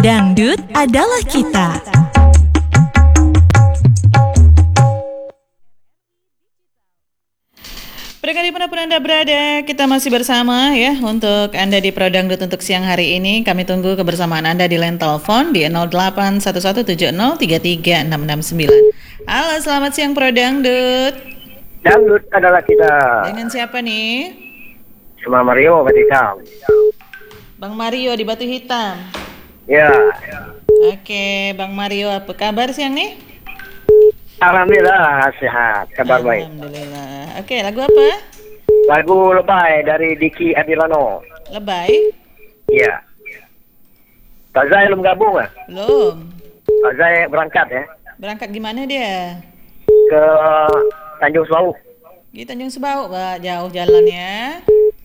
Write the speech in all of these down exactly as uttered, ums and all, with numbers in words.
Dangdut adalah kita. Pendengar dimanapun Anda berada, kita masih bersama ya untuk Anda di Pro Dangdut untuk siang hari ini. Kami tunggu kebersamaan Anda di line telepon di nol delapan satu satu tujuh nol tiga tiga enam enam sembilan. Halo, selamat siang Pro Dangdut. Dangdut adalah kita. Dengan siapa nih? Sama Mario Batu Hitam. Bang Mario di Batu Hitam. Ya. Oke, Bang Mario, apa kabar siang nih? Alhamdulillah sehat, kabar baik. Alhamdulillah. Oke, lagu apa? Lagu Lebay dari Diki Adilano. Lebay? Iya. Pak Zai belum gabung ah? Belum. Pak Zai berangkat ya? Berangkat gimana dia? Ke Tanjung Suau. Di Tanjung Sebau, Pak. Jauh jalannya.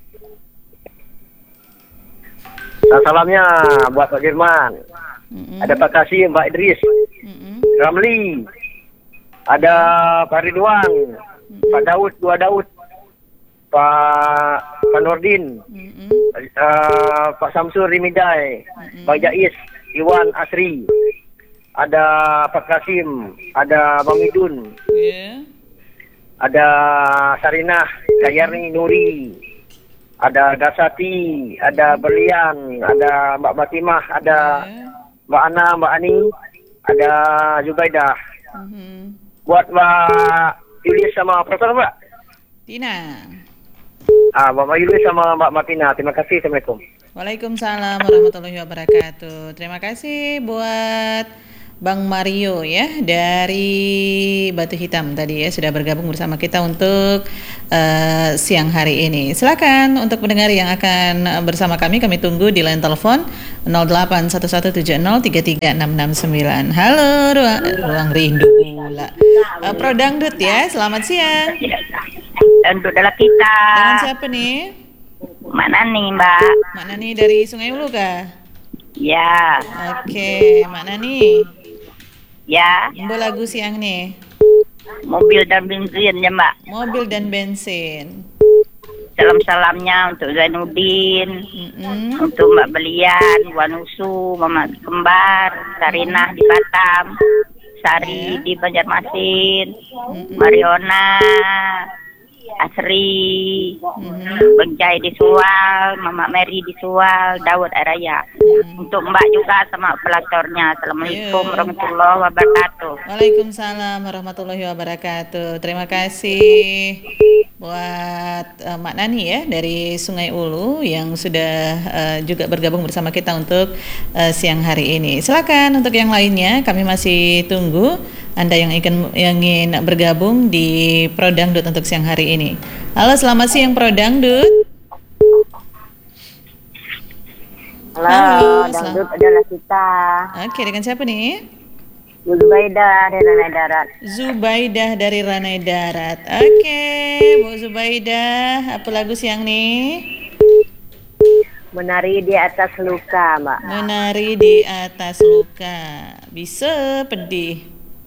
Salamnya buat Pak Firman. Mm-mm. Ada Pak Kasim, Pak Idris, Mm-mm. Ramli. Ada Pak Ridwan, mm-mm. Pak Daud, dua Daud. Pak Pak Nordin. Mm-mm. Uh, Pak Samsur Rimidai, Mm-mm. Pak Jais, Iwan Asri. Ada Pak Kasim, ada Bang Idun. Yeah. Ada Sarinah, Kayarni Nuri, ada Gasati, ada Berlian, ada Mbak Batimah, ada Yeah. Mbak Ana, Mbak Ani, ada Zubaidah. Mm-hmm. Buat Mbak Yulis sama Profesor Mbak. Tina. Ah, Mbak Yulis sama Mbak Martina. Terima kasih. Assalamualaikum. Waalaikumsalam warahmatullahi wabarakatuh. Terima kasih buat Bang Mario ya dari Batu Hitam tadi ya sudah bergabung bersama kita untuk uh, siang hari ini. Silakan untuk pendengar yang akan bersama kami, kami tunggu di line telepon nol delapan satu satu tujuh nol tiga tiga enam enam sembilan. Halo, ruang, ruang rindu pula. Uh, Pro Dangdut ya, selamat siang. Dangdut adalah kita. Dengan siapa nih? Mana nih Mbak? Mana nih dari Sungai Ulu kah? Ya. Oke, mana nih? Ya. Mbok lagu siang nih. Mobil dan bensin ya Mbak. Mobil dan bensin. Salam-salamnya untuk Zainuddin, Mm-mm. untuk Mbak Belian, Wanusu, Mama Kembar, Sarinah di Batam, Sari Ya. di Banjarmasin, Mm-mm. Mariona, Asri, Mm-mm. Bang Jai di Sual, Mama Mary di Sual, Daud Araya. Mm-mm. Untuk Mbak juga sama pelatornya. Assalamualaikum Yeah. warahmatullahi wabarakatuh. Waalaikumsalam warahmatullahi wabarakatuh. Terima kasih buat uh, Mak Nani ya dari Sungai Ulu yang sudah uh, juga bergabung bersama kita untuk uh, siang hari ini. Silakan untuk yang lainnya, kami masih tunggu Anda yang ingin, yang ingin bergabung di Pro Dangdut untuk siang hari ini. Halo, selamat siang Pro Dangdut. Halo, Halo, Dangdut selamat- adalah kita. Oke, dengan siapa nih? Zulbaida dari Ranai Darat. Zubaidah dari Ranai Darat. Oke, Bu Zubaidah, apa lagu siang nih? Menari di atas luka, Mbak. Menari di atas luka. Bisa pedih.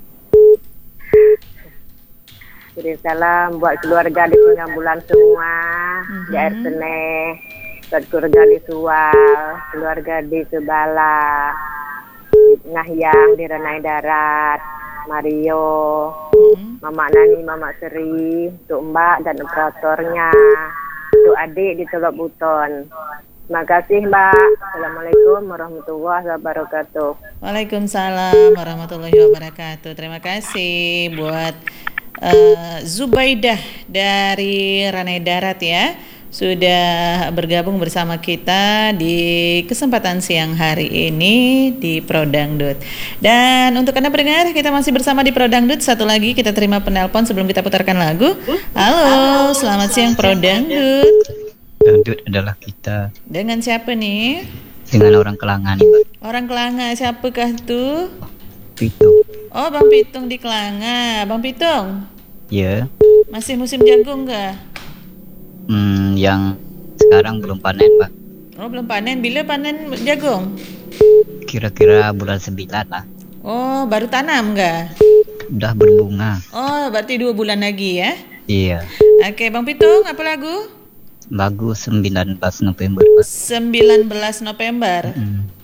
Kirim salam buat keluarga di Pengambulan semua, Mhm. di Air Seneh, buat keluarga di Sual, keluarga di Sebala, di Ngahyang, di Ranai Darat, Mario, Mhm. Mama Nani, Mama Seri, untuk Mbak dan operatornya, untuk adik di Teluk Buton. Terima kasih Mbak. Assalamualaikum warahmatullahi wabarakatuh. Waalaikumsalam warahmatullahi wabarakatuh. Terima kasih buat uh, Zubaidah dari Ranai Darat ya. Sudah bergabung bersama kita di kesempatan siang hari ini di Pro Dangdut. Dan untuk Anda pendengar, kita masih bersama di Pro Dangdut. Satu lagi kita terima penelpon sebelum kita putarkan lagu. Halo, selamat siang Pro Dangdut. Dangdut adalah kita. Dengan siapa nih? Dengan orang Kelangan nih, Mbak. Orang Kelanga, siapakah tuh? Pitung. Oh, Bang Pitung di Kelanga. Bang Pitung, Ya. masih musim jagung kah? Hmm, yang sekarang belum panen, Mbak. Oh, belum panen. Bila panen jagung? Kira-kira bulan sembilan lah. Oh, baru tanam kah? Udah berbunga. Oh, berarti dua bulan lagi ya? Iya. Oke, Bang Pitung, apa lagu? Lagu sembilan belas November, Mbak. sembilan belas November. Hmm.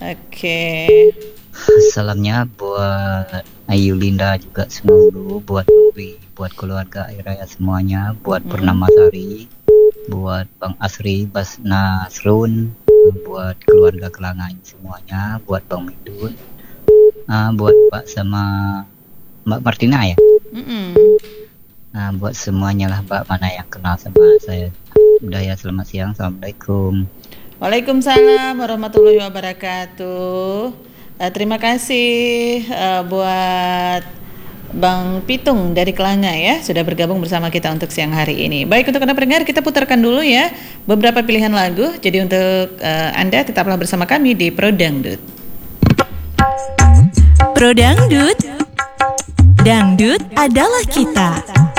Oke. Salamnya buat Ayu Linda juga semua dulu, buat Nuri, buat keluarga Air Raya semuanya, buat Mm-mm. Purnamasari, buat Bang Asri, Bas Nasrun, buat keluarga Kelangan semuanya, buat Bang Midun, ah, buat Pak sama Mbak Martina ya. Mm-mm. Nah, buat semuanya lah Mbak, mana yang kenal sama saya. Udah ya, selamat siang, assalamualaikum. Waalaikumsalam warahmatullahi wabarakatuh. Eh, terima kasih eh, buat Bang Pitung dari Kelanga ya, sudah bergabung bersama kita untuk siang hari ini. Baik, untuk Anda pendengar, kita putarkan dulu ya beberapa pilihan lagu. Jadi untuk eh, Anda tetaplah bersama kami di Pro Dangdut. Pro Dangdut, dangdut adalah kita.